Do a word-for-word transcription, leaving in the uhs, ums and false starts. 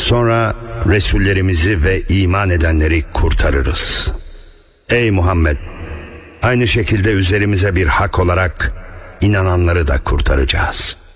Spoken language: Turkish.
Sonra Resullerimizi ve iman edenleri kurtarırız. Ey Muhammed! Aynı şekilde üzerimize bir hak olarak inananları da kurtaracağız.